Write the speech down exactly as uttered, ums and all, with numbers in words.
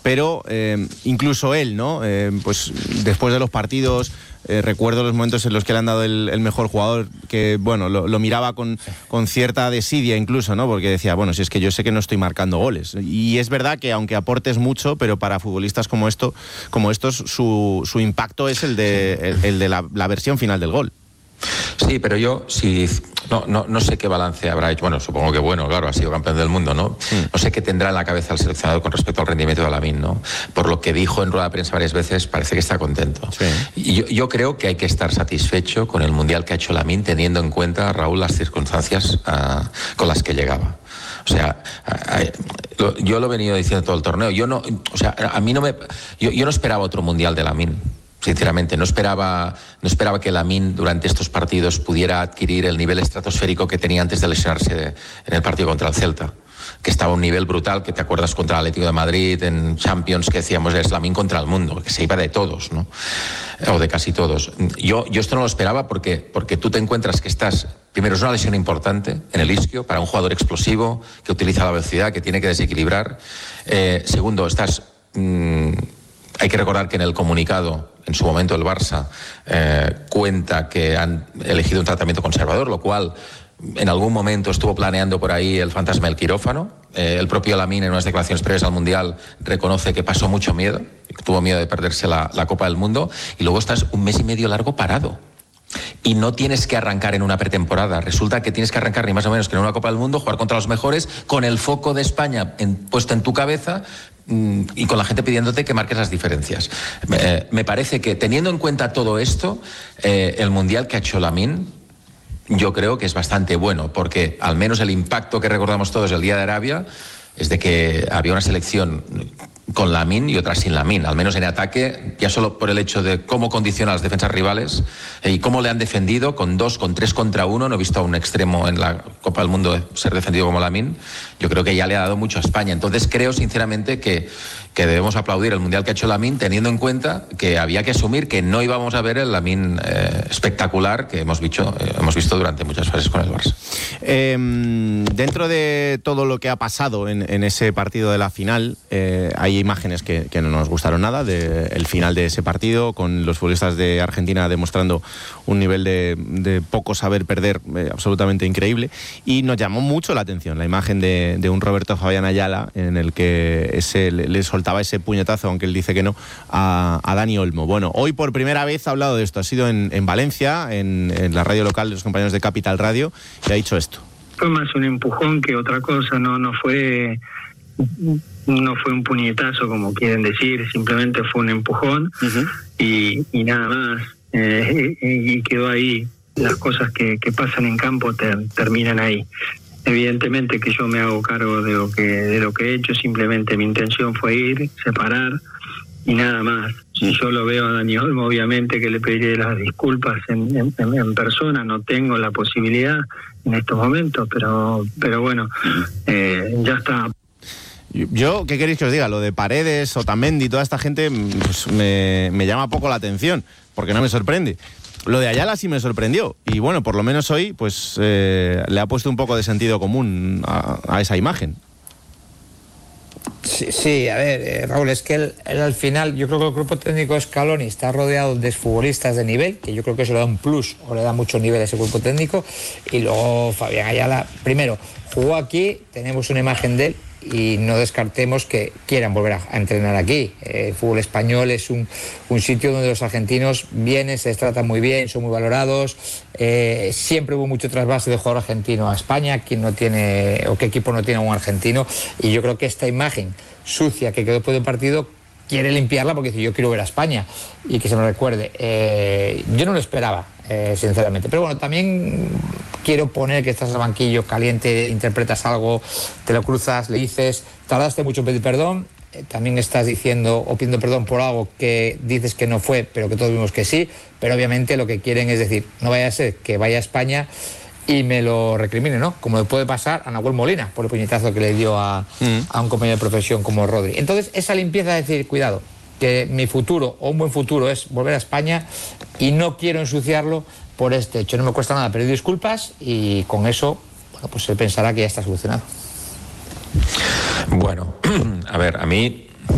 pero eh, incluso él, ¿no? Eh, pues después de los partidos, eh, recuerdo los momentos en los que le han dado el, el mejor jugador, que bueno, lo, lo miraba con, con cierta desidia incluso, ¿no? Porque decía, bueno, si es que yo sé que no estoy marcando goles. Y es verdad que aunque aportes mucho, pero para futbolistas como esto, como estos, su, su impacto es el de, el, el de la, la versión final del gol. Sí, pero yo si no, no, no sé qué balance habrá hecho. Bueno, supongo que bueno, claro, ha sido campeón del mundo, ¿no? Sí. No sé qué tendrá en la cabeza el seleccionador con respecto al rendimiento de Lamine, ¿no? Por lo que dijo en rueda de prensa varias veces, parece que está contento. Sí. Y yo, yo creo que hay que estar satisfecho con el mundial que ha hecho Lamine, teniendo en cuenta, Raúl, las circunstancias uh, con las que llegaba. O sea, uh, yo lo he venido diciendo todo el torneo. Yo no, o sea, a mí no me, yo, yo no esperaba otro mundial de Lamine. Sinceramente, no esperaba, no esperaba que Lamine durante estos partidos pudiera adquirir el nivel estratosférico que tenía antes de lesionarse de, en el partido contra el Celta, que estaba a un nivel brutal, que te acuerdas contra el Atlético de Madrid en Champions, que decíamos es Lamine contra el mundo, que se iba de todos, ¿no? O de casi todos. Yo, yo esto no lo esperaba porque, porque tú te encuentras que estás, primero es una lesión importante en el isquio para un jugador explosivo que utiliza la velocidad, que tiene que desequilibrar. Eh, segundo, estás... Mmm, hay que recordar que en el comunicado, en su momento el Barça eh, cuenta que han elegido un tratamiento conservador, lo cual en algún momento estuvo planeando por ahí el fantasma del quirófano. Eh, el propio Lamine, en unas declaraciones previas al Mundial, reconoce que pasó mucho miedo, tuvo miedo de perderse la, la Copa del Mundo, y luego estás un mes y medio largo parado. Y no tienes que arrancar en una pretemporada. Resulta que tienes que arrancar ni más o menos que en una Copa del Mundo, jugar contra los mejores, con el foco de España en, puesto en tu cabeza mmm, y con la gente pidiéndote que marques las diferencias. Eh, me parece que, teniendo en cuenta todo esto, eh, el Mundial que ha hecho Lamine, yo creo que es bastante bueno, porque al menos el impacto que recordamos todos el día de Arabia es de que había una selección con Lamine y otra sin Lamine, al menos en ataque, ya solo por el hecho de cómo condiciona a las defensas rivales eh, y cómo le han defendido con dos, con tres contra uno. No he visto a un extremo en la Copa del Mundo ser defendido como Lamine. Yo creo que ya le ha dado mucho a España. Entonces creo sinceramente que, que debemos aplaudir el Mundial que ha hecho Lamine, teniendo en cuenta que había que asumir que no íbamos a ver el Lamine eh, espectacular que hemos visto, eh, hemos visto durante muchas fases con el Barça. Eh, dentro de todo lo que ha pasado en, en ese partido de la final, eh, hay imágenes que, que no nos gustaron nada del final de ese partido, con los futbolistas de Argentina demostrando un nivel de, de poco saber perder eh, absolutamente increíble, y nos llamó mucho la atención la imagen de, de un Roberto Fabián Ayala en el que ese, le, le soltaba ese puñetazo, aunque él dice que no, a, a Dani Olmo. Bueno, hoy por primera vez ha hablado de esto, ha sido en, en Valencia, en, en la radio local de los compañeros de Capital Radio, y ha dicho esto. Fue más un empujón que otra cosa, no, no fue... no fue un puñetazo como quieren decir, simplemente fue un empujón. Uh-huh. y, y nada más, eh, y, y quedó ahí. Las cosas que, que pasan en campo ter, terminan ahí. Evidentemente que yo me hago cargo de lo que de lo que he hecho, simplemente mi intención fue ir, separar y nada más. Si yo lo veo a Dani Olmo, obviamente que le pediré las disculpas en, en, en persona, no tengo la posibilidad en estos momentos, pero pero bueno, eh, ya está. Yo, ¿qué queréis que os diga? Lo de Paredes, Otamendi, toda esta gente, pues me, me llama poco la atención, porque no me sorprende. Lo de Ayala sí me sorprendió, y bueno, por lo menos hoy pues eh, le ha puesto un poco de sentido común a, a esa imagen. Sí, sí, a ver, eh, Raúl, es que él, él al final, yo creo que el grupo técnico Scaloni está rodeado de futbolistas de nivel, que yo creo que eso le da un plus, o le da mucho nivel a ese grupo técnico, y luego Fabián Ayala, primero, jugó aquí, tenemos una imagen de él, y no descartemos que quieran volver a, a entrenar aquí. Eh, el fútbol español es un, un sitio donde los argentinos vienen, se les trata muy bien, son muy valorados. Eh, siempre hubo mucho trasvase de jugador argentino a España. ¿Quién no tiene, o qué equipo no tiene a un argentino? Y yo creo que esta imagen sucia que quedó después del partido quiere limpiarla, porque dice, yo quiero ver a España y que se me recuerde. Eh, yo no lo esperaba, eh, sinceramente, pero bueno, también quiero poner que estás en el banquillo caliente, interpretas algo, te lo cruzas, le dices, tardaste mucho en pedir perdón, eh, también estás diciendo o pidiendo perdón por algo que dices que no fue, pero que todos vimos que sí, pero obviamente lo que quieren es decir, no vaya a ser que vaya a España y me lo recrimine, ¿no? Como le puede pasar a Nahuel Molina por el puñetazo que le dio a, mm. a un compañero de profesión como Rodri. Entonces, esa limpieza de decir, cuidado, que mi futuro o un buen futuro es volver a España y no quiero ensuciarlo por este hecho. No me cuesta nada pedir disculpas y con eso, bueno, pues él pensará que ya está solucionado. Bueno, a ver, a mí